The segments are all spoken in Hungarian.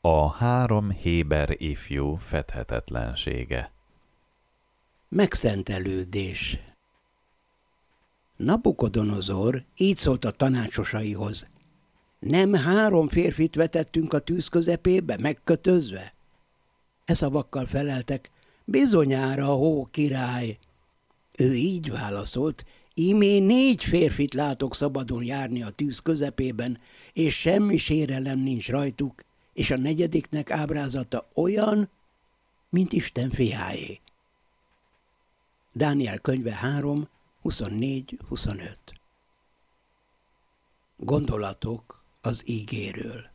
A 3 héber ifjú fedhetetlensége. Megszentelődés. Nabukodonozor így szólt a tanácsosaihoz: nem 3 férfit vetettünk a tűz közepébe, megkötözve? E szavakkal feleltek: bizonyára, ó király. Ő így válaszolt: ímé 4 férfit látok szabadon járni a tűz közepében, és semmi sérelem nincs rajtuk, és a 4. ábrázata olyan, mint Isten fiáé. Dániel könyve 3, 24-25. Gondolatok az ígéről.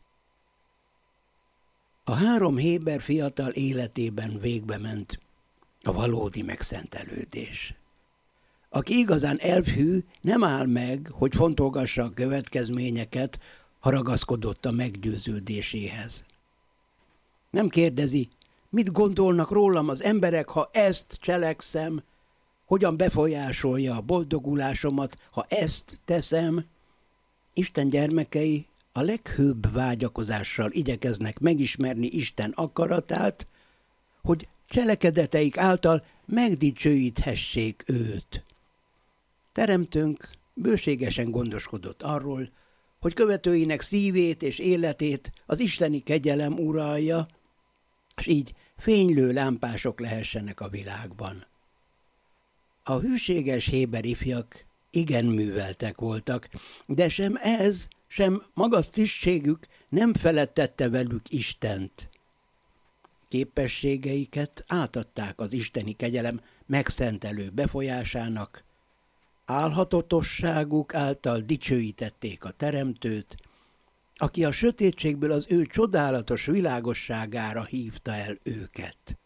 A 3 héber fiatal életében végbe ment a valódi megszentelődés. Aki igazán elfhű, nem áll meg, hogy fontolgassa a következményeket, ha ragaszkodott a meggyőződéséhez. Nem kérdezi, mit gondolnak rólam az emberek, ha ezt cselekszem, hogyan befolyásolja a boldogulásomat, ha ezt teszem. Isten gyermekei a leghőbb vágyakozással igyekeznek megismerni Isten akaratát, hogy cselekedeteik által megdicsőíthessék őt. Teremtőnk bőségesen gondoskodott arról, hogy követőinek szívét és életét az isteni kegyelem uralja, és így fénylő lámpások lehessenek a világban. A hűséges héber ifjak igen műveltek voltak, de sem ez, sem magasztisztségük nem felettette velük Istent. Képességeiket átadták az isteni kegyelem megszentelő befolyásának, álhatatosságuk által dicsőítették a Teremtőt, aki a sötétségből az ő csodálatos világosságára hívta el őket.